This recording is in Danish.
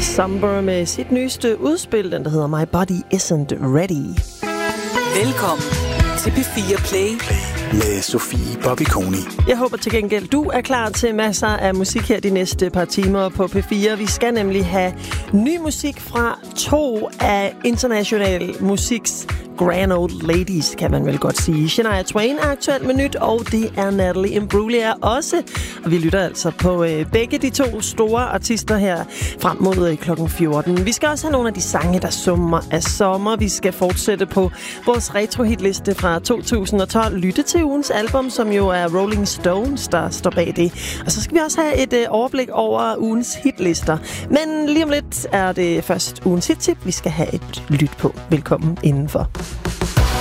Somber med sit nyeste udspil, den der hedder My Body Isn't Ready. Velkommen til P4 Play med Sofie Bobby-Koni. Jeg håber til gengæld, du er klar til masser af musik her de næste par timer på P4. Vi skal nemlig have ny musik fra to af international musiks grand old ladies, kan man vel godt sige. Shania Twain er aktuelt med nyt, og det er Natalie Imbruglia også. Og vi lytter altså på begge de to store artister her frem mod klokken 14. Vi skal også have nogle af de sange, der summer af sommer. Vi skal fortsætte på vores retro-hitliste fra 2012. Lytte til ugens album, som jo er Rolling Stones, der står bag det. Og så skal vi også have et overblik over ugens hitlister. Men lige om lidt er det først ugens hittip, vi skal have et lyt på. Velkommen indenfor.